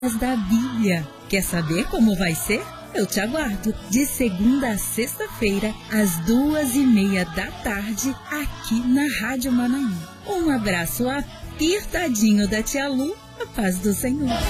da Bíblia. Quer saber como vai ser? Eu te aguardo de segunda a sexta-feira, às 2:30 da tarde, aqui na Rádio Manaim. Um abraço apertadinho da Tia Lu, a paz do Senhor.